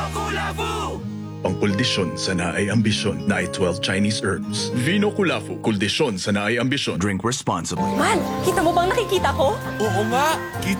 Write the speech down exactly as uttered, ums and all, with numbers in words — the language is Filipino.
Pangkuldisyon sa naay ambisyon na ay twelve Chinese herbs. Vino Kulafu, kuldisyon sa naay ambisyon. Drink responsibly. Man, kita mo bang nakikita ko? Oo nga, kita